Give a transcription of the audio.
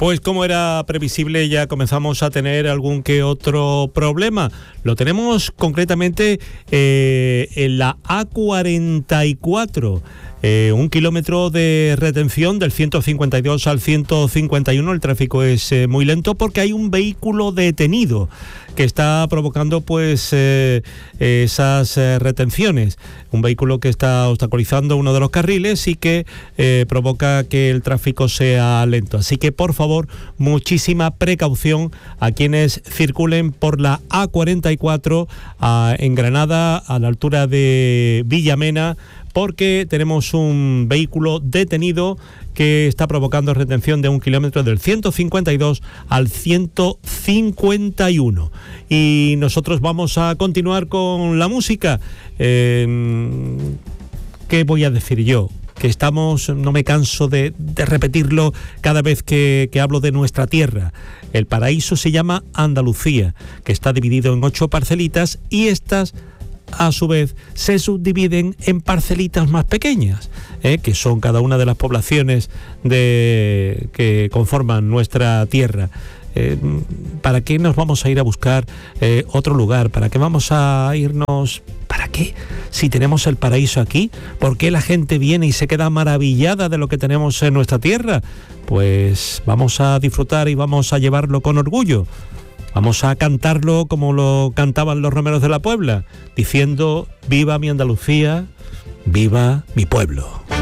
Pues como era previsible, ya comenzamos a tener algún que otro problema. Lo tenemos concretamente en la A44. 1 kilómetro de retención del 152 al 151. El tráfico es muy lento porque hay un vehículo detenido que está provocando pues esas retenciones. Un vehículo que está obstaculizando uno de los carriles y que provoca que el tráfico sea lento. Así que por favor, muchísima precaución a quienes circulen por la A44 en Granada, a la altura de Villamena, porque tenemos un vehículo detenido que está provocando retención de 1 kilómetro del 152 al 151. Y nosotros vamos a continuar con la música. ¿Qué voy a decir yo? Que estamos, no me canso de repetirlo cada vez que hablo de nuestra tierra. El paraíso se llama Andalucía, que está dividido en 8 parcelitas y estas a su vez se subdividen en parcelitas más pequeñas, que son cada una de las poblaciones que conforman nuestra tierra. ¿Para qué nos vamos a ir a buscar otro lugar? ¿Para qué vamos a irnos? ¿Para qué? Si tenemos el paraíso aquí, ¿por qué la gente viene y se queda maravillada de lo que tenemos en nuestra tierra? Pues vamos a disfrutar y vamos a llevarlo con orgullo. Vamos a cantarlo como lo cantaban los romeros de la Puebla, diciendo: viva mi Andalucía, viva mi pueblo.